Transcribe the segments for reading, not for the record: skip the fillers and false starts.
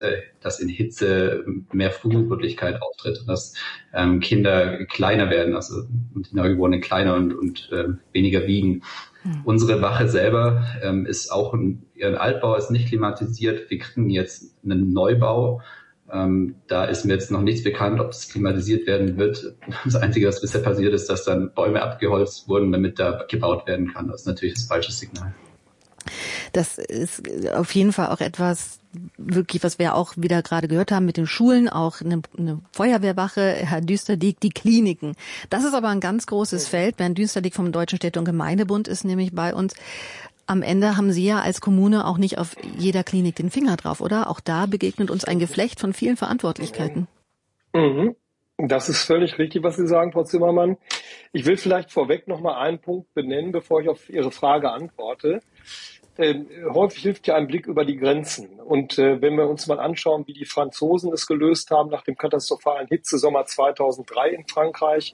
dass in Hitze mehr Frühgeburtlichkeit auftritt und dass Kinder kleiner werden, also die Neugeborenen kleiner und weniger wiegen. Unsere Wache selber ist auch ihren Altbau ist nicht klimatisiert. Wir kriegen jetzt einen Neubau. Da ist mir jetzt noch nichts bekannt, ob es klimatisiert werden wird. Das Einzige, was bisher passiert ist, dass dann Bäume abgeholzt wurden, damit da gebaut werden kann. Das ist natürlich das falsche Signal. Das ist auf jeden Fall auch etwas, wirklich, was wir auch wieder gerade gehört haben mit den Schulen, auch eine Feuerwehrwache, Herr Düsterdiek, die Kliniken. Das ist aber ein ganz großes Feld. Bernd Düsterdiek vom Deutschen Städte- und Gemeindebund ist nämlich bei uns. Am Ende haben Sie ja als Kommune auch nicht auf jeder Klinik den Finger drauf, oder? Auch da begegnet uns ein Geflecht von vielen Verantwortlichkeiten. Das ist völlig richtig, was Sie sagen, Frau Zimmermann. Ich will vielleicht vorweg noch mal einen Punkt benennen, bevor ich auf Ihre Frage antworte. Häufig hilft ja ein Blick über die Grenzen. Und wenn wir uns mal anschauen, wie die Franzosen es gelöst haben nach dem katastrophalen Hitzesommer 2003 in Frankreich,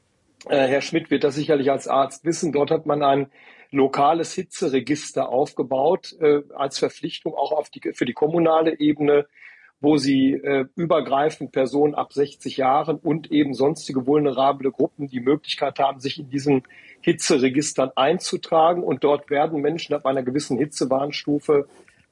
Herr Schmidt wird das sicherlich als Arzt wissen, dort hat man ein lokales Hitzeregister aufgebaut, als Verpflichtung auch für die kommunale Ebene, wo sie übergreifend Personen ab 60 Jahren und eben sonstige vulnerable Gruppen die Möglichkeit haben, sich in diesen Hitzeregistern einzutragen. Und dort werden Menschen ab einer gewissen Hitzewarnstufe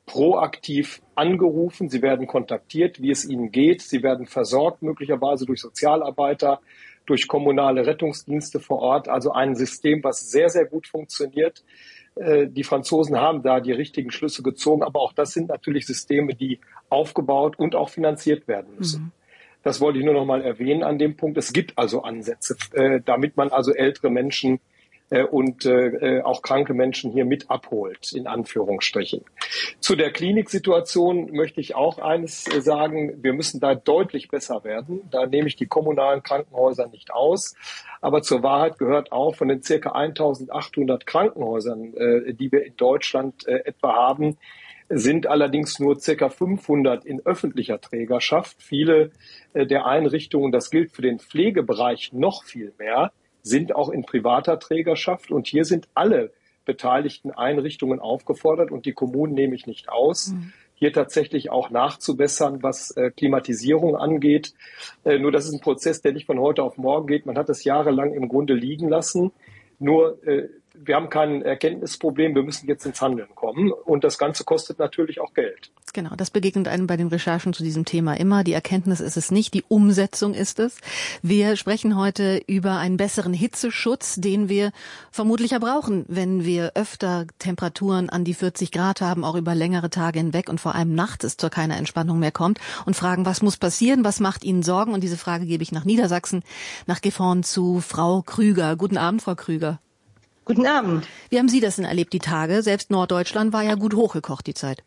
proaktiv angerufen. Sie werden kontaktiert, wie es ihnen geht. Sie werden versorgt, möglicherweise durch Sozialarbeiter, durch kommunale Rettungsdienste vor Ort. Also ein System, was sehr, sehr gut funktioniert. Die Franzosen haben da die richtigen Schlüsse gezogen. Aber auch das sind natürlich Systeme, die aufgebaut und auch finanziert werden müssen. Das wollte ich nur noch mal erwähnen an dem Punkt. Es gibt also Ansätze, damit man also ältere Menschen und auch kranke Menschen hier mit abholt, in Anführungsstrichen. Zu der Kliniksituation möchte ich auch eines sagen. Wir müssen da deutlich besser werden. Da nehme ich die kommunalen Krankenhäuser nicht aus. Aber zur Wahrheit gehört auch, von den circa 1800 Krankenhäusern, die wir in Deutschland etwa haben, sind allerdings nur circa 500 in öffentlicher Trägerschaft. Viele der Einrichtungen, das gilt für den Pflegebereich noch viel mehr, sind auch in privater Trägerschaft. Und hier sind alle beteiligten Einrichtungen aufgefordert, und die Kommunen nehme ich nicht aus, hier tatsächlich auch nachzubessern, was Klimatisierung angeht. Nur das ist ein Prozess, der nicht von heute auf morgen geht. Man hat es jahrelang im Grunde liegen lassen. Nur wir haben kein Erkenntnisproblem, wir müssen jetzt ins Handeln kommen. Und das Ganze kostet natürlich auch Geld. Genau, das begegnet einem bei den Recherchen zu diesem Thema immer. Die Erkenntnis ist es nicht, die Umsetzung ist es. Wir sprechen heute über einen besseren Hitzeschutz, den wir vermutlich ja brauchen, wenn wir öfter Temperaturen an die 40 Grad haben, auch über längere Tage hinweg und vor allem nachts es zu keiner Entspannung mehr kommt, und fragen, was muss passieren, was macht Ihnen Sorgen? Und diese Frage gebe ich nach Niedersachsen, nach Gifhorn zu Frau Krüger. Guten Abend, Frau Krüger. Guten Abend. Wie haben Sie das denn erlebt, die Tage? Selbst Norddeutschland war ja gut hochgekocht, die Zeit.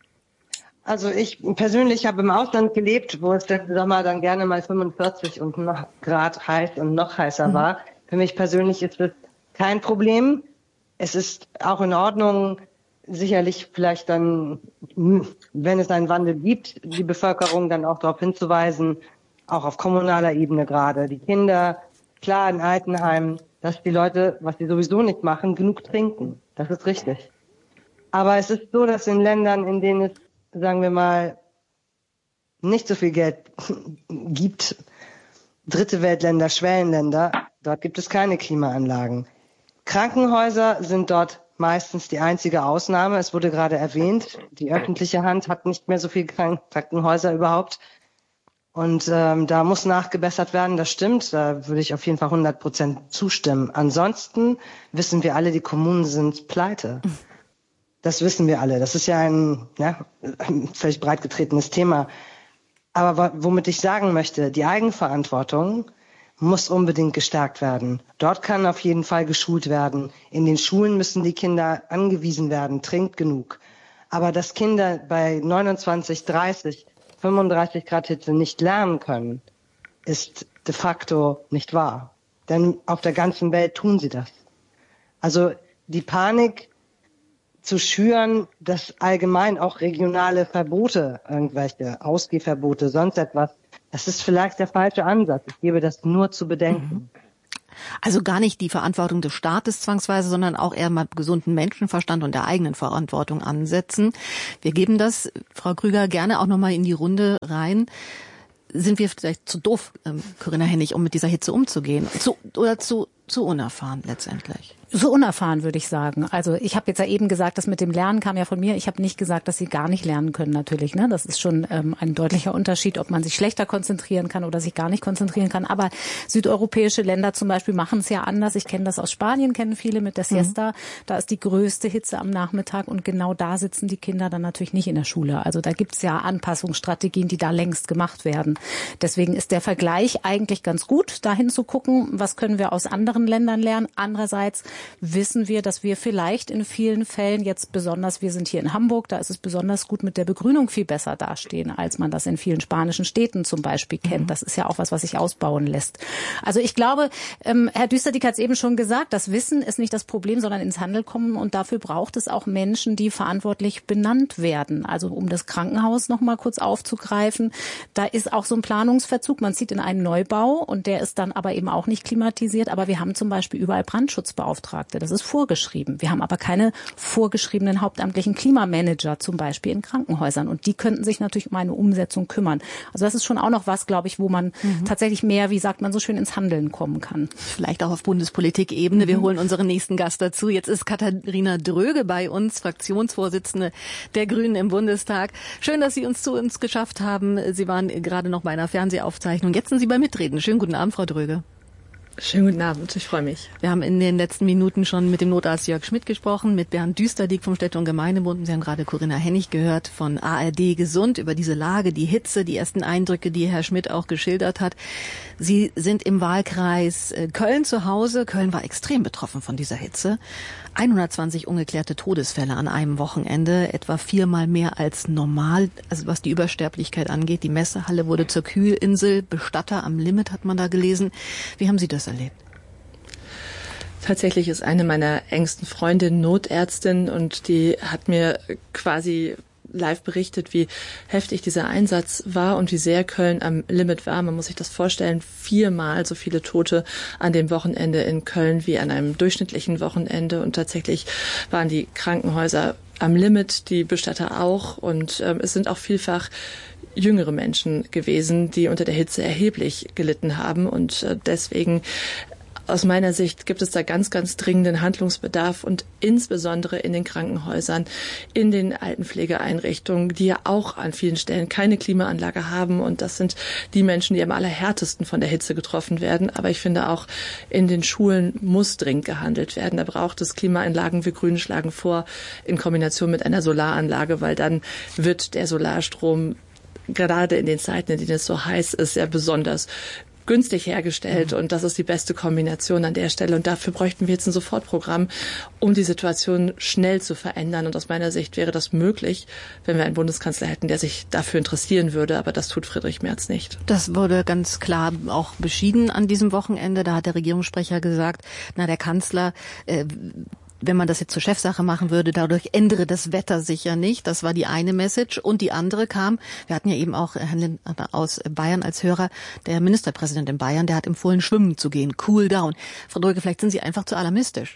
Also ich persönlich habe im Ausland gelebt, wo es letzten Sommer dann gerne mal 45 und noch Grad heiß und noch heißer war. Für mich persönlich ist das kein Problem. Es ist auch in Ordnung, sicherlich vielleicht dann, wenn es einen Wandel gibt, die Bevölkerung dann auch darauf hinzuweisen, auch auf kommunaler Ebene gerade, die Kinder, klar in Altenheimen, dass die Leute, was sie sowieso nicht machen, genug trinken. Das ist richtig. Aber es ist so, dass in Ländern, in denen es, sagen wir mal, nicht so viel Geld gibt, dritte Weltländer, Schwellenländer, dort gibt es keine Klimaanlagen. Krankenhäuser sind dort meistens die einzige Ausnahme. Es wurde gerade erwähnt, die öffentliche Hand hat nicht mehr so viele Krankenhäuser überhaupt. Und da muss nachgebessert werden, das stimmt, da würde ich auf jeden Fall 100% zustimmen. Ansonsten wissen wir alle, die Kommunen sind pleite. Das wissen wir alle. Das ist ja ein völlig breit getretenes Thema. Aber womit ich sagen möchte, die Eigenverantwortung muss unbedingt gestärkt werden. Dort kann auf jeden Fall geschult werden. In den Schulen müssen die Kinder angewiesen werden, trinkt genug. Aber dass Kinder bei 29, 30, 35 Grad Hitze nicht lernen können, ist de facto nicht wahr. Denn auf der ganzen Welt tun sie das. Also die Panik zu schüren, dass allgemein auch regionale Verbote, irgendwelche Ausgehverbote, sonst etwas, das ist vielleicht der falsche Ansatz. Ich gebe das nur zu bedenken. Also gar nicht die Verantwortung des Staates zwangsweise, sondern auch eher mal gesunden Menschenverstand und der eigenen Verantwortung ansetzen. Wir geben das, Frau Krüger, gerne auch nochmal in die Runde rein. Sind wir vielleicht zu doof, Corinna Hennig, um mit dieser Hitze umzugehen? Zu unerfahren letztendlich? So unerfahren, würde ich sagen. Also ich habe jetzt ja eben gesagt, das mit dem Lernen kam ja von mir. Ich habe nicht gesagt, dass sie gar nicht lernen können natürlich. Ne? Das ist schon ein deutlicher Unterschied, ob man sich schlechter konzentrieren kann oder sich gar nicht konzentrieren kann. Aber südeuropäische Länder zum Beispiel machen es ja anders. Ich kenne das aus Spanien, kennen viele mit der Siesta. Da ist die größte Hitze am Nachmittag und genau da sitzen die Kinder dann natürlich nicht in der Schule. Also da gibt's ja Anpassungsstrategien, die da längst gemacht werden. Deswegen ist der Vergleich eigentlich ganz gut, dahin zu gucken, was können wir aus anderen Ländern lernen. Andererseits wissen wir, dass wir vielleicht in vielen Fällen jetzt besonders, wir sind hier in Hamburg, da ist es besonders gut mit der Begrünung viel besser dastehen, als man das in vielen spanischen Städten zum Beispiel kennt. Das ist ja auch was sich ausbauen lässt. Also ich glaube, Herr Düsterdick hat es eben schon gesagt, das Wissen ist nicht das Problem, sondern ins Handeln kommen und dafür braucht es auch Menschen, die verantwortlich benannt werden. Also um das Krankenhaus noch mal kurz aufzugreifen, da ist auch so ein Planungsverzug. Man zieht in einen Neubau und der ist dann aber eben auch nicht klimatisiert, aber wir haben zum Beispiel überall Brandschutzbeauftragte. Das ist vorgeschrieben. Wir haben aber keine vorgeschriebenen hauptamtlichen Klimamanager zum Beispiel in Krankenhäusern. Und die könnten sich natürlich um eine Umsetzung kümmern. Also das ist schon auch noch was, glaube ich, wo man tatsächlich mehr, wie sagt man so schön, ins Handeln kommen kann. Vielleicht auch auf Bundespolitik-Ebene. Wir holen unseren nächsten Gast dazu. Jetzt ist Katharina Dröge bei uns, Fraktionsvorsitzende der Grünen im Bundestag. Schön, dass Sie zu uns geschafft haben. Sie waren gerade noch bei einer Fernsehaufzeichnung. Jetzt sind Sie beim Mitreden. Schönen guten Abend, Frau Dröge. Schönen guten Abend, ich freue mich. Wir haben in den letzten Minuten schon mit dem Notarzt Jörg Schmidt gesprochen, mit Bernd Düsterdick vom Städte- und Gemeindebund. Sie haben gerade Corinna Hennig gehört von ARD Gesund über diese Lage, die Hitze, die ersten Eindrücke, die Herr Schmidt auch geschildert hat. Sie sind im Wahlkreis Köln zu Hause. Köln war extrem betroffen von dieser Hitze. 120 ungeklärte Todesfälle an einem Wochenende, etwa 4-mal mehr als normal, also was die Übersterblichkeit angeht. Die Messehalle wurde zur Kühlinsel, Bestatter am Limit hat man da gelesen. Wie haben Sie das erlebt? Tatsächlich ist eine meiner engsten Freundinnen Notärztin und die hat mir quasi live berichtet, wie heftig dieser Einsatz war und wie sehr Köln am Limit war. Man muss sich das vorstellen, 4-mal so viele Tote an dem Wochenende in Köln wie an einem durchschnittlichen Wochenende. Und tatsächlich waren die Krankenhäuser am Limit, die Bestatter auch. Und es sind auch vielfach jüngere Menschen gewesen, die unter der Hitze erheblich gelitten haben. Und deswegen aus meiner Sicht gibt es da ganz, ganz dringenden Handlungsbedarf und insbesondere in den Krankenhäusern, in den Altenpflegeeinrichtungen, die ja auch an vielen Stellen keine Klimaanlage haben. Und das sind die Menschen, die am allerhärtesten von der Hitze getroffen werden. Aber ich finde auch in den Schulen muss dringend gehandelt werden. Da braucht es Klimaanlagen. Wir Grünen schlagen vor in Kombination mit einer Solaranlage, weil dann wird der Solarstrom gerade in den Zeiten, in denen es so heiß ist, ja besonders günstig hergestellt und das ist die beste Kombination an der Stelle und dafür bräuchten wir jetzt ein Sofortprogramm, um die Situation schnell zu verändern und aus meiner Sicht wäre das möglich, wenn wir einen Bundeskanzler hätten, der sich dafür interessieren würde, aber das tut Friedrich Merz nicht. Das wurde ganz klar auch beschieden an diesem Wochenende, da hat der Regierungssprecher gesagt, der Kanzler wenn man das jetzt zur Chefsache machen würde, dadurch ändere das Wetter sicher nicht. Das war die eine Message. Und die andere kam, wir hatten ja eben auch Herrn Lindner aus Bayern als Hörer, der Ministerpräsident in Bayern, der hat empfohlen, schwimmen zu gehen, cool down. Frau Dröge, vielleicht sind Sie einfach zu alarmistisch.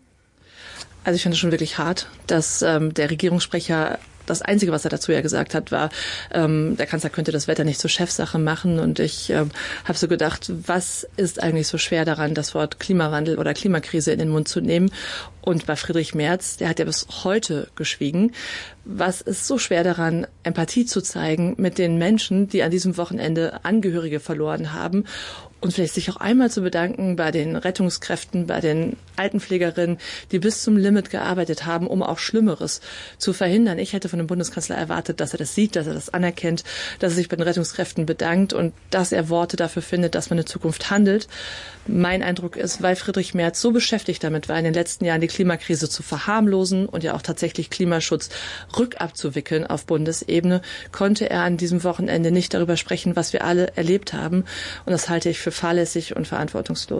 Also ich finde es schon wirklich hart, dass der Regierungssprecher das Einzige, was er dazu ja gesagt hat, war, der Kanzler könnte das Wetter nicht zur Chefsache machen. Und ich habe so gedacht, was ist eigentlich so schwer daran, das Wort Klimawandel oder Klimakrise in den Mund zu nehmen? Und bei Friedrich Merz, der hat ja bis heute geschwiegen. Was ist so schwer daran, Empathie zu zeigen mit den Menschen, die an diesem Wochenende Angehörige verloren haben? Und vielleicht sich auch einmal zu bedanken bei den Rettungskräften, bei den Altenpflegerinnen, die bis zum Limit gearbeitet haben, um auch Schlimmeres zu verhindern. Ich hätte von dem Bundeskanzler erwartet, dass er das sieht, dass er das anerkennt, dass er sich bei den Rettungskräften bedankt und dass er Worte dafür findet, dass man in Zukunft handelt. Mein Eindruck ist, weil Friedrich Merz so beschäftigt damit war, in den letzten Jahren die Klimakrise zu verharmlosen und ja auch tatsächlich Klimaschutz rückabzuwickeln auf Bundesebene, konnte er an diesem Wochenende nicht darüber sprechen, was wir alle erlebt haben. Und das halte ich für fahrlässig und verantwortungslos.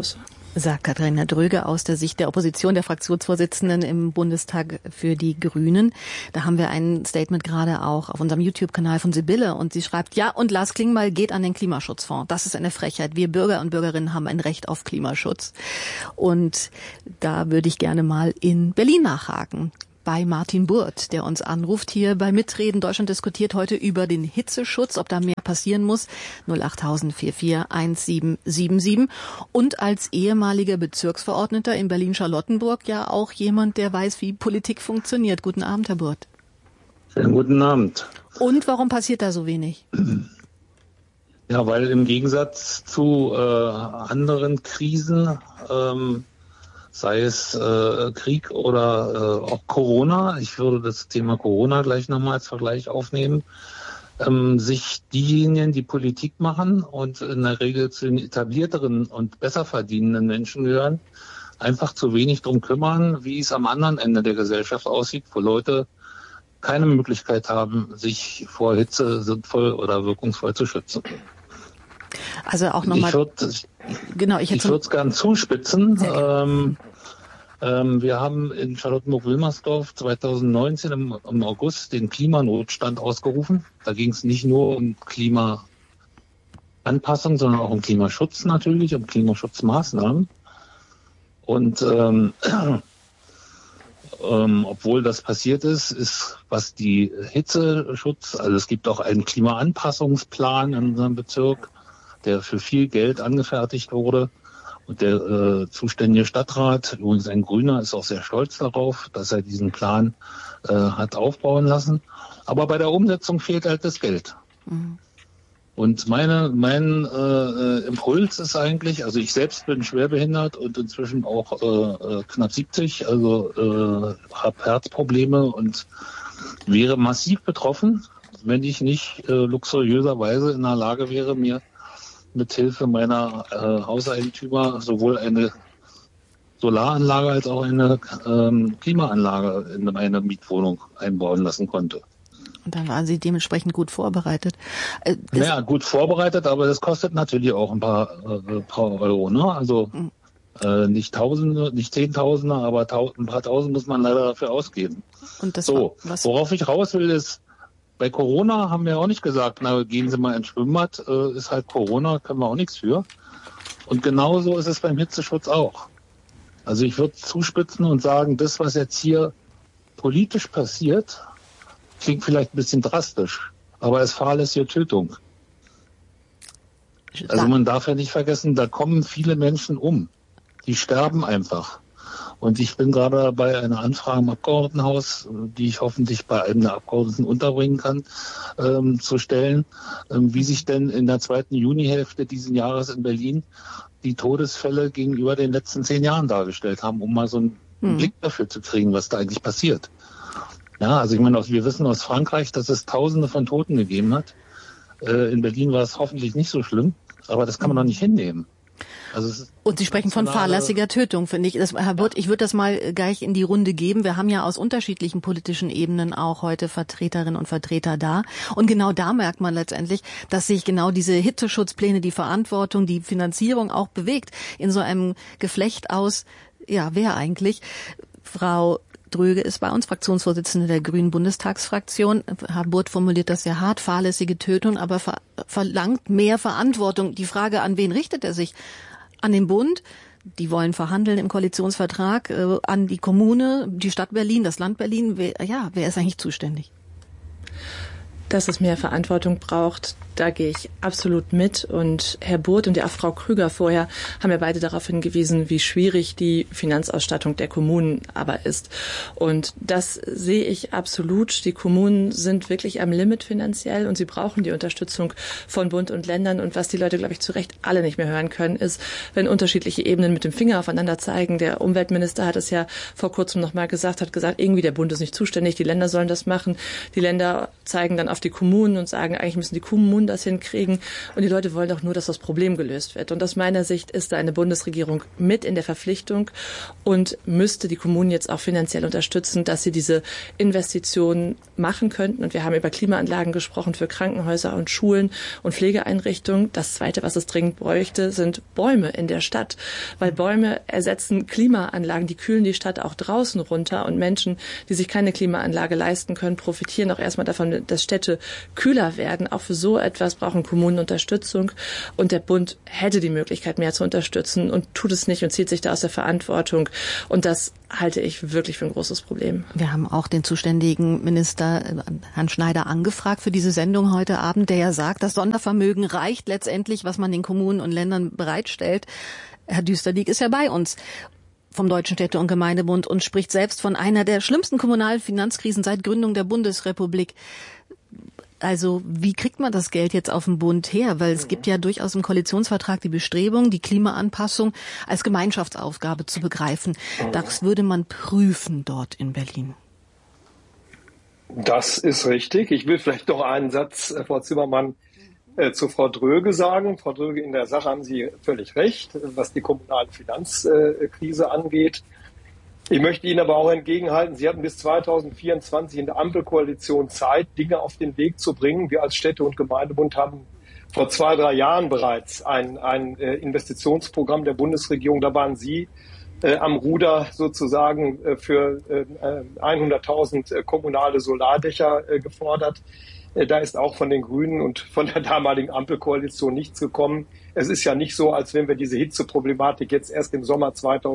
Sagt Katharina Dröge aus der Sicht der Opposition, der Fraktionsvorsitzenden im Bundestag für die Grünen. Da haben wir ein Statement gerade auch auf unserem YouTube-Kanal von Sibylle und sie schreibt, ja, und Lars Klingbeil geht an den Klimaschutzfonds. Das ist eine Frechheit. Wir Bürger und Bürgerinnen haben ein Recht auf Klimaschutz. Und da würde ich gerne mal in Berlin nachhaken. Bei Martin Burt, der uns anruft hier bei Mitreden. Deutschland diskutiert heute über den Hitzeschutz, ob da mehr passieren muss. 08000 441777. Und als ehemaliger Bezirksverordneter in Berlin-Charlottenburg ja auch jemand, der weiß, wie Politik funktioniert. Guten Abend, Herr Burt. Schönen guten Abend. Und warum passiert da so wenig? Ja, weil im Gegensatz zu anderen Krisen, sei es Krieg oder auch Corona, ich würde das Thema Corona gleich nochmal als Vergleich aufnehmen, sich diejenigen, die Politik machen und in der Regel zu den etablierteren und besser verdienenden Menschen gehören, einfach zu wenig drum kümmern, wie es am anderen Ende der Gesellschaft aussieht, wo Leute keine Möglichkeit haben, sich vor Hitze sinnvoll oder wirkungsvoll zu schützen. Also auch nochmal. Ich würde es gern zuspitzen. Wir haben in Charlottenburg-Wilmersdorf 2019 im August den Klimanotstand ausgerufen. Da ging es nicht nur um Klimaanpassung, sondern auch um Klimaschutz natürlich, um Klimaschutzmaßnahmen. Und obwohl das passiert ist, was die Hitzeschutz, also es gibt auch einen Klimaanpassungsplan in unserem Bezirk, der für viel Geld angefertigt wurde. Und der zuständige Stadtrat, übrigens ein Grüner, ist auch sehr stolz darauf, dass er diesen Plan hat aufbauen lassen. Aber bei der Umsetzung fehlt halt das Geld. Mhm. Und mein Impuls ist eigentlich, also ich selbst bin schwerbehindert und inzwischen auch knapp 70, also habe Herzprobleme und wäre massiv betroffen, wenn ich nicht luxuriöserweise in der Lage wäre, mir mit Hilfe meiner Hauseigentümer sowohl eine Solaranlage als auch eine Klimaanlage in meine Mietwohnung einbauen lassen konnte. Und dann waren Sie dementsprechend gut vorbereitet. Ja, gut vorbereitet, aber das kostet natürlich auch ein paar Euro, ne? Also nicht Tausende, nicht Zehntausende, aber ein paar Tausend muss man leider dafür ausgeben. Und das worauf ich raus will, ist, bei Corona haben wir auch nicht gesagt, na, gehen Sie mal ins Schwimmbad, ist halt Corona, können wir auch nichts für. Und genauso ist es beim Hitzeschutz auch. Also ich würde zuspitzen und sagen, das, was jetzt hier politisch passiert, klingt vielleicht ein bisschen drastisch, aber es fahrlässige Tötung. Also man darf ja nicht vergessen, da kommen viele Menschen um. Die sterben einfach. Und ich bin gerade dabei, eine Anfrage im Abgeordnetenhaus, die ich hoffentlich bei einem der Abgeordneten unterbringen kann, zu stellen, wie sich denn in der zweiten Junihälfte dieses Jahres in Berlin die Todesfälle gegenüber den letzten 10 Jahren dargestellt haben, um mal so einen Blick dafür zu kriegen, was da eigentlich passiert. Ja, also ich meine, wir wissen aus Frankreich, dass es Tausende von Toten gegeben hat. In Berlin war es hoffentlich nicht so schlimm, aber das kann man doch nicht hinnehmen. Also und Sie sprechen von fahrlässiger Tötung, finde ich. Herr Burt, ich würde das mal gleich in die Runde geben. Wir haben ja aus unterschiedlichen politischen Ebenen auch heute Vertreterinnen und Vertreter da. Und genau da merkt man letztendlich, dass sich genau diese Hitzeschutzpläne, die Verantwortung, die Finanzierung auch bewegt in so einem Geflecht aus, ja, wer eigentlich? Frau Dröge ist bei uns Fraktionsvorsitzende der Grünen Bundestagsfraktion. Herr Burt formuliert das sehr hart, fahrlässige Tötung, aber verlangt mehr Verantwortung. Die Frage, an wen richtet er sich? An den Bund? Die wollen verhandeln im Koalitionsvertrag, an die Kommune, die Stadt Berlin, das Land Berlin. Wer ist eigentlich zuständig? Dass es mehr Verantwortung braucht, da gehe ich absolut mit. Und Herr Burt und auch Frau Krüger vorher haben ja beide darauf hingewiesen, wie schwierig die Finanzausstattung der Kommunen aber ist. Und das sehe ich absolut. Die Kommunen sind wirklich am Limit finanziell und sie brauchen die Unterstützung von Bund und Ländern. Und was die Leute, glaube ich, zu Recht alle nicht mehr hören können, ist, wenn unterschiedliche Ebenen mit dem Finger aufeinander zeigen. Der Umweltminister hat es ja vor kurzem nochmal gesagt, hat gesagt, irgendwie der Bund ist nicht zuständig, die Länder sollen das machen. Die Länder zeigen dann auf auf die Kommunen und sagen, eigentlich müssen die Kommunen das hinkriegen. Und die Leute wollen doch nur, dass das Problem gelöst wird. Und aus meiner Sicht ist da eine Bundesregierung mit in der Verpflichtung und müsste die Kommunen jetzt auch finanziell unterstützen, dass sie diese Investitionen machen könnten. Und wir haben über Klimaanlagen gesprochen für Krankenhäuser und Schulen und Pflegeeinrichtungen. Das Zweite, was es dringend bräuchte, sind Bäume in der Stadt. Weil Bäume ersetzen Klimaanlagen, die kühlen die Stadt auch draußen runter. Und Menschen, die sich keine Klimaanlage leisten können, profitieren auch erstmal davon, dass Städte kühler werden. Auch für so etwas brauchen Kommunen Unterstützung. Und der Bund hätte die Möglichkeit, mehr zu unterstützen und tut es nicht und zieht sich da aus der Verantwortung. Und das halte ich wirklich für ein großes Problem. Wir haben auch den zuständigen Minister Herrn Schneider angefragt für diese Sendung heute Abend, der ja sagt, das Sondervermögen reicht letztendlich, was man den Kommunen und Ländern bereitstellt. Herr Düsterdiek ist ja bei uns vom Deutschen Städte- und Gemeindebund und spricht selbst von einer der schlimmsten kommunalen Finanzkrisen seit Gründung der Bundesrepublik. Also wie kriegt man das Geld jetzt auf den Bund her? Weil es gibt ja durchaus im Koalitionsvertrag die Bestrebung, die Klimaanpassung als Gemeinschaftsaufgabe zu begreifen. Das würde man prüfen dort in Berlin. Das ist richtig. Ich will vielleicht noch einen Satz, Frau Zimmermann, zu Frau Dröge sagen. Frau Dröge, in der Sache haben Sie völlig recht, was die kommunale Finanzkrise angeht. Ich möchte Ihnen aber auch entgegenhalten, Sie hatten bis 2024 in der Ampelkoalition Zeit, Dinge auf den Weg zu bringen. Wir als Städte- und Gemeindebund haben vor 2-3 Jahren bereits ein Investitionsprogramm der Bundesregierung, da waren Sie am Ruder sozusagen für 100.000 kommunale Solardächer gefordert. Da ist auch von den Grünen und von der damaligen Ampelkoalition nichts gekommen. Es ist ja nicht so, als wenn wir diese Hitzeproblematik jetzt erst im Sommer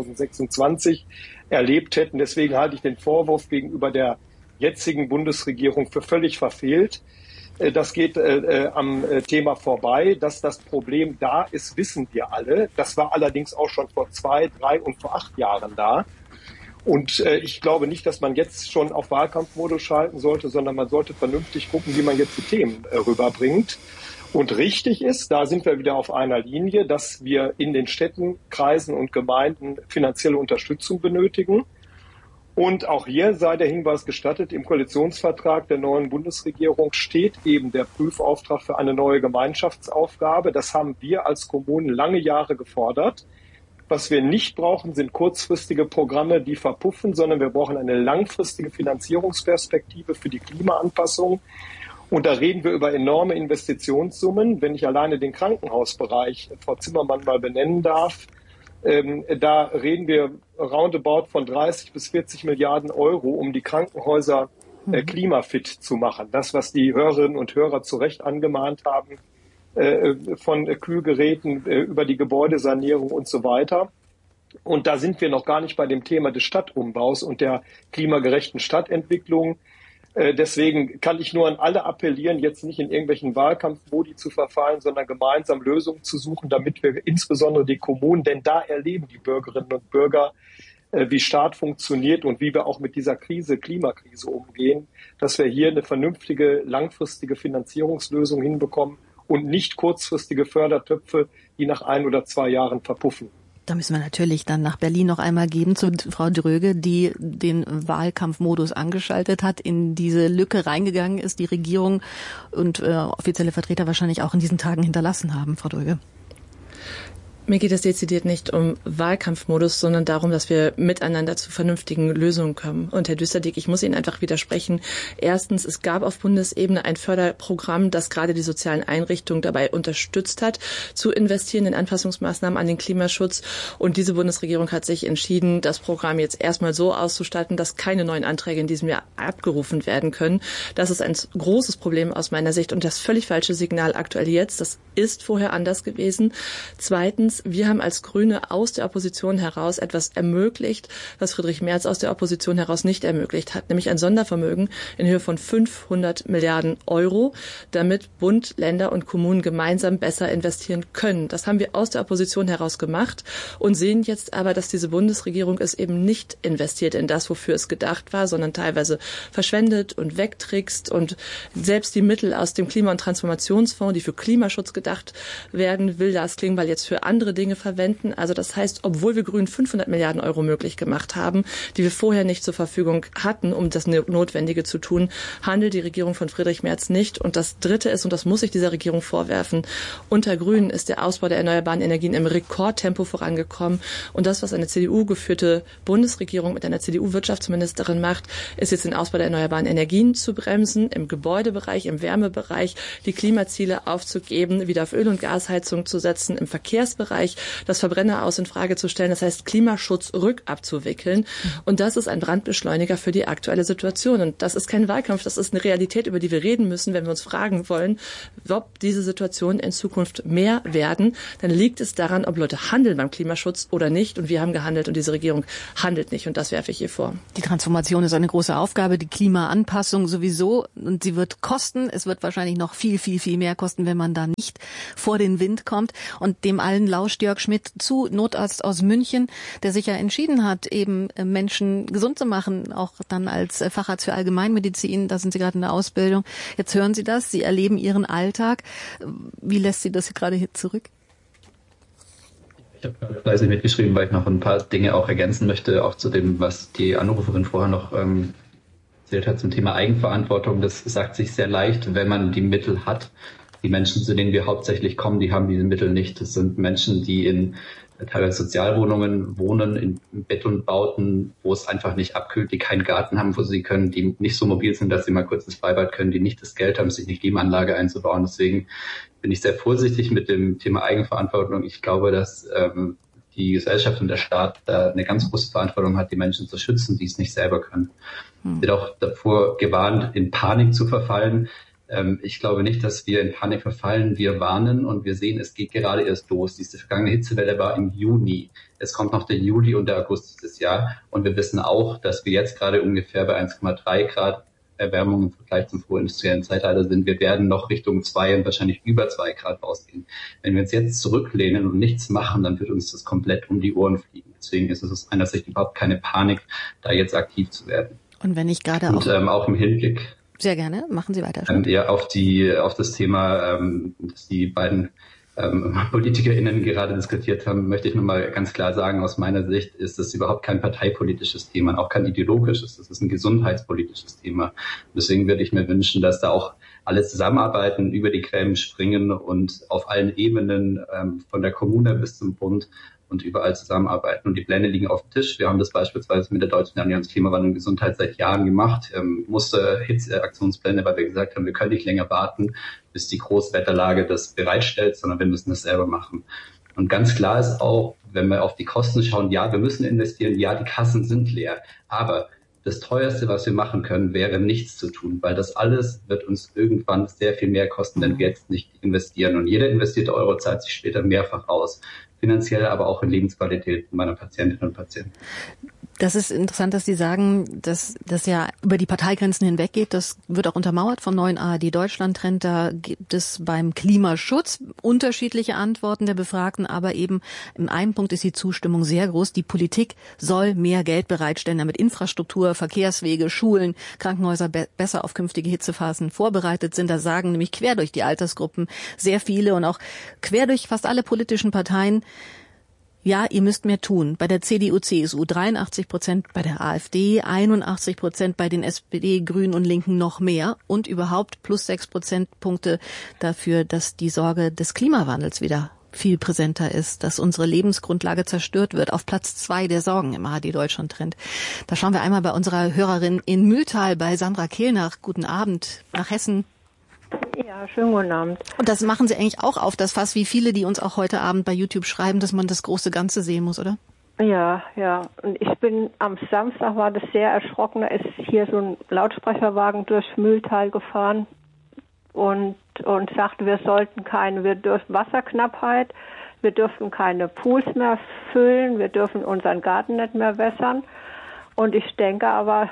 2026 erlebt hätten. Deswegen halte ich den Vorwurf gegenüber der jetzigen Bundesregierung für völlig verfehlt. Das geht am Thema vorbei. Dass das Problem da ist, wissen wir alle. Das war allerdings auch schon vor 2, 3 und vor 8 Jahren da. Und ich glaube nicht, dass man jetzt schon auf Wahlkampfmodus schalten sollte, sondern man sollte vernünftig gucken, wie man jetzt die Themen rüberbringt. Und richtig ist, da sind wir wieder auf einer Linie, dass wir in den Städten, Kreisen und Gemeinden finanzielle Unterstützung benötigen. Und auch hier sei der Hinweis gestattet, im Koalitionsvertrag der neuen Bundesregierung steht eben der Prüfauftrag für eine neue Gemeinschaftsaufgabe. Das haben wir als Kommunen lange Jahre gefordert. Was wir nicht brauchen, sind kurzfristige Programme, die verpuffen, sondern wir brauchen eine langfristige Finanzierungsperspektive für die Klimaanpassung. Und da reden wir über enorme Investitionssummen. Wenn ich alleine den Krankenhausbereich, Frau Zimmermann, mal benennen darf, da reden wir roundabout von 30 bis 40 Milliarden Euro, um die Krankenhäuser klimafit zu machen. Das, was die Hörerinnen und Hörer zu Recht angemahnt haben, von Kühlgeräten über die Gebäudesanierung und so weiter. Und da sind wir noch gar nicht bei dem Thema des Stadtumbaus und der klimagerechten Stadtentwicklung. Deswegen kann ich nur an alle appellieren, jetzt nicht in irgendwelchen Wahlkampfmodi zu verfallen, sondern gemeinsam Lösungen zu suchen, damit wir insbesondere die Kommunen, denn da erleben die Bürgerinnen und Bürger, wie Staat funktioniert und wie wir auch mit dieser Klimakrise umgehen, dass wir hier eine vernünftige, langfristige Finanzierungslösung hinbekommen und nicht kurzfristige Fördertöpfe, die nach 1 oder 2 Jahren verpuffen. Da müssen wir natürlich dann nach Berlin noch einmal geben zu Frau Dröge, die den Wahlkampfmodus angeschaltet hat, in diese Lücke reingegangen ist, die Regierung und offizielle Vertreter wahrscheinlich auch in diesen Tagen hinterlassen haben, Frau Dröge. Mir geht es dezidiert nicht um Wahlkampfmodus, sondern darum, dass wir miteinander zu vernünftigen Lösungen kommen. Und Herr Düsterdiek, ich muss Ihnen einfach widersprechen. Erstens, es gab auf Bundesebene ein Förderprogramm, das gerade die sozialen Einrichtungen dabei unterstützt hat, zu investieren in Anpassungsmaßnahmen an den Klimaschutz. Und diese Bundesregierung hat sich entschieden, das Programm jetzt erstmal so auszustatten, dass keine neuen Anträge in diesem Jahr abgerufen werden können. Das ist ein großes Problem aus meiner Sicht und das völlig falsche Signal aktuell jetzt. Das ist vorher anders gewesen. Zweitens, wir haben als Grüne aus der Opposition heraus etwas ermöglicht, was Friedrich Merz aus der Opposition heraus nicht ermöglicht hat, nämlich ein Sondervermögen in Höhe von 500 Milliarden Euro, damit Bund, Länder und Kommunen gemeinsam besser investieren können. Das haben wir aus der Opposition heraus gemacht und sehen jetzt aber, dass diese Bundesregierung es eben nicht investiert in das, wofür es gedacht war, sondern teilweise verschwendet und wegtrickst und selbst die Mittel aus dem Klima- und Transformationsfonds, die für Klimaschutz gedacht werden, will Lars Klingbeil jetzt für andere andere Dinge verwenden. Also das heißt, obwohl wir Grünen 500 Milliarden Euro möglich gemacht haben, die wir vorher nicht zur Verfügung hatten, um das Notwendige zu tun, handelt die Regierung von Friedrich Merz nicht. Und das Dritte ist, und das muss ich dieser Regierung vorwerfen, unter Grünen ist der Ausbau der erneuerbaren Energien im Rekordtempo vorangekommen. Und das, was eine CDU-geführte Bundesregierung mit einer CDU-Wirtschaftsministerin macht, ist jetzt den Ausbau der erneuerbaren Energien zu bremsen, im Gebäudebereich, im Wärmebereich, die Klimaziele aufzugeben, wieder auf Öl- und Gasheizung zu setzen, im Verkehrsbereich das Verbrenner aus in Frage zu stellen, das heißt Klimaschutz rückabzuwickeln. Und das ist ein Brandbeschleuniger für die aktuelle Situation. Und das ist kein Wahlkampf, das ist eine Realität, über die wir reden müssen, wenn wir uns fragen wollen, ob diese Situationen in Zukunft mehr werden. Dann liegt es daran, ob Leute handeln beim Klimaschutz oder nicht. Und wir haben gehandelt und diese Regierung handelt nicht. Und das werfe ich ihr vor. Die Transformation ist eine große Aufgabe, die Klimaanpassung sowieso. Und sie wird kosten. Es wird wahrscheinlich noch viel, viel, viel mehr kosten, wenn man da nicht vor den Wind kommt. Und dem allen lauscht Jörg Schmidt zu, Notarzt aus München, der sich ja entschieden hat, eben Menschen gesund zu machen, auch dann als Facharzt für Allgemeinmedizin. Da sind Sie gerade in der Ausbildung. Jetzt hören Sie das, Sie erleben Ihren Alltag. Wie lässt Sie das gerade hier zurück? Ich habe gerade fleißig mitgeschrieben, weil ich noch ein paar Dinge auch ergänzen möchte, auch zu dem, was die Anruferin vorher noch erzählt hat zum Thema Eigenverantwortung. Das sagt sich sehr leicht, wenn man die Mittel hat. Die Menschen, zu denen wir hauptsächlich kommen, die haben diese Mittel nicht. Das sind Menschen, die in teilweise Sozialwohnungen wohnen, in Betonbauten, wo es einfach nicht abkühlt, die keinen Garten haben, wo sie können, die nicht so mobil sind, dass sie mal kurz ins Freibad können, die nicht das Geld haben, sich eine Klimaanlage einzubauen. Deswegen bin ich sehr vorsichtig mit dem Thema Eigenverantwortung. Ich glaube, dass die Gesellschaft und der Staat da eine ganz große Verantwortung hat, die Menschen zu schützen, die es nicht selber können. Wird auch davor gewarnt, in Panik zu verfallen. Ich glaube nicht, dass wir in Panik verfallen. Wir warnen und wir sehen, es geht gerade erst los. Diese vergangene Hitzewelle war im Juni. Es kommt noch der Juli und der August dieses Jahr. Und wir wissen auch, dass wir jetzt gerade ungefähr bei 1,3 Grad Erwärmung im Vergleich zum vorindustriellen Zeitalter sind. Wir werden noch Richtung 2 und wahrscheinlich über 2 Grad rausgehen. Wenn wir uns jetzt zurücklehnen und nichts machen, dann wird uns das komplett um die Ohren fliegen. Deswegen ist es aus einer Sicht überhaupt keine Panik, da jetzt aktiv zu werden. Und wenn ich gerade auch im Hinblick sehr gerne, machen Sie weiter. Auf das Thema, das die beiden PolitikerInnen gerade diskutiert haben, möchte ich nochmal ganz klar sagen, aus meiner Sicht ist das überhaupt kein parteipolitisches Thema, auch kein ideologisches, das ist ein gesundheitspolitisches Thema. Deswegen würde ich mir wünschen, dass da auch alle zusammenarbeiten, über die Gräben springen und auf allen Ebenen, von der Kommune bis zum Bund, und überall zusammenarbeiten. Und die Pläne liegen auf dem Tisch. Wir haben das beispielsweise mit der Deutschen Allianz Klimawandel und Gesundheit seit Jahren gemacht. Hitzeaktionspläne, weil wir gesagt haben, wir können nicht länger warten, bis die Großwetterlage das bereitstellt, sondern wir müssen das selber machen. Und ganz klar ist auch, wenn wir auf die Kosten schauen, ja, wir müssen investieren, ja, die Kassen sind leer. Aber das Teuerste, was wir machen können, wäre nichts zu tun, weil das alles wird uns irgendwann sehr viel mehr kosten, wenn wir jetzt nicht investieren. Und jeder investierte Euro zahlt sich später mehrfach aus. Finanziell, aber auch in Lebensqualität meiner Patientinnen und Patienten. Das ist interessant, dass Sie sagen, dass das ja über die Parteigrenzen hinweg geht. Das wird auch untermauert vom neuen ARD-Deutschland-Trend. Da gibt es beim Klimaschutz unterschiedliche Antworten der Befragten, aber eben in einem Punkt ist die Zustimmung sehr groß. Die Politik soll mehr Geld bereitstellen, damit Infrastruktur, Verkehrswege, Schulen, Krankenhäuser besser auf künftige Hitzephasen vorbereitet sind. Da sagen nämlich quer durch die Altersgruppen sehr viele und auch quer durch fast alle politischen Parteien, ja, ihr müsst mehr tun. Bei der CDU, CSU 83%, bei der AfD 81%, bei den SPD, Grünen und Linken noch mehr und überhaupt plus 6 Prozentpunkte dafür, dass die Sorge des Klimawandels wieder viel präsenter ist, dass unsere Lebensgrundlage zerstört wird. Auf Platz 2 der Sorgen im ARD-Deutschland-Trend. Da schauen wir einmal bei unserer Hörerin in Mühltal bei Sandra Kehlnach. Guten Abend nach Hessen. Ja, schönen guten Abend. Und das machen Sie eigentlich auch auf das Fass, wie viele, die uns auch heute Abend bei YouTube schreiben, dass man das große Ganze sehen muss, oder? Ja. Und ich bin am Samstag, war das sehr erschrocken, da ist hier so ein Lautsprecherwagen durch Mühltal gefahren und sagte, wir dürfen Wasserknappheit, wir dürfen keine Pools mehr füllen, wir dürfen unseren Garten nicht mehr wässern. Und ich denke aber,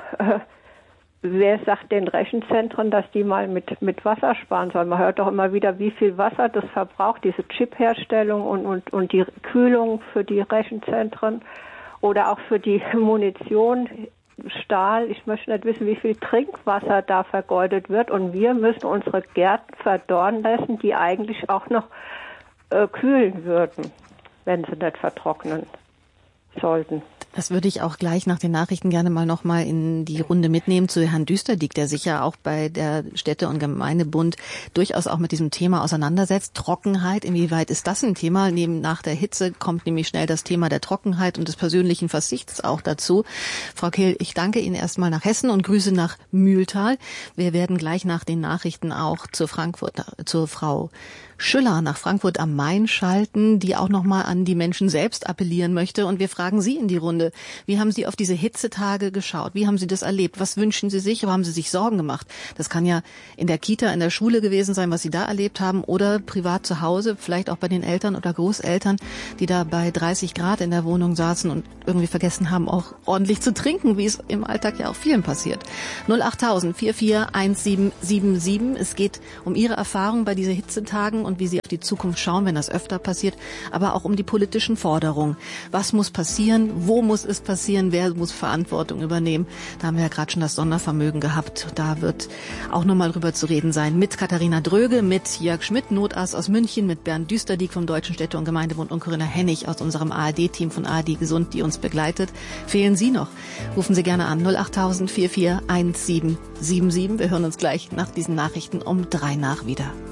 wer sagt den Rechenzentren, dass die mal mit Wasser sparen sollen? Man hört doch immer wieder, wie viel Wasser das verbraucht, diese Chipherstellung und die Kühlung für die Rechenzentren oder auch für die Munition, Stahl. Ich möchte nicht wissen, wie viel Trinkwasser da vergeudet wird. Und wir müssen unsere Gärten verdorren lassen, die eigentlich auch noch kühlen würden. wenn sie nicht vertrocknen sollten. Das würde ich auch gleich nach den Nachrichten gerne noch mal in die Runde mitnehmen zu Herrn Düsterdiek, der sich ja auch bei der Städte- und Gemeindebund durchaus auch mit diesem Thema auseinandersetzt. Trockenheit, inwieweit ist das ein Thema? Nach der Hitze kommt nämlich schnell das Thema der Trockenheit und des persönlichen Verzichts auch dazu. Frau Kehl, ich danke Ihnen erstmal nach Hessen und Grüße nach Mühltal. Wir werden gleich nach den Nachrichten auch zur Frau Schüller nach Frankfurt am Main schalten, die auch nochmal an die Menschen selbst appellieren möchte. Und wir fragen Sie in die Runde, wie haben Sie auf diese Hitzetage geschaut? Wie haben Sie das erlebt? Was wünschen Sie sich? Oder haben Sie sich Sorgen gemacht? Das kann ja in der Kita, in der Schule gewesen sein, was Sie da erlebt haben, oder privat zu Hause, vielleicht auch bei den Eltern oder Großeltern, die da bei 30 Grad in der Wohnung saßen und irgendwie vergessen haben, auch ordentlich zu trinken, wie es im Alltag ja auch vielen passiert. 08000 441777. Es geht um Ihre Erfahrung bei diesen Hitzetagen und wie Sie auf die Zukunft schauen, wenn das öfter passiert, aber auch um die politischen Forderungen. Was muss passieren? Wo muss es passieren? Wer muss Verantwortung übernehmen? Da haben wir ja gerade schon das Sondervermögen gehabt. Da wird auch nochmal drüber zu reden sein. Mit Katharina Dröge, mit Jörg Schmidt, Notarzt aus München, mit Bernd Düsterdiek vom Deutschen Städte- und Gemeindebund und Corinna Hennig aus unserem ARD-Team von ARD Gesund, die uns begleitet. Fehlen Sie noch? Rufen Sie gerne an 08000 441777. Wir hören uns gleich nach diesen Nachrichten um 3 nach wieder.